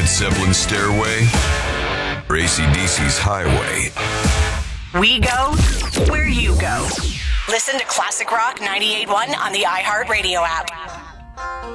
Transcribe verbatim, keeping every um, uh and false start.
Led Zeppelin's Stairway or A C D C's Highway? We go where you go. Listen to Classic Rock ninety-eight point one on the iHeartRadio app.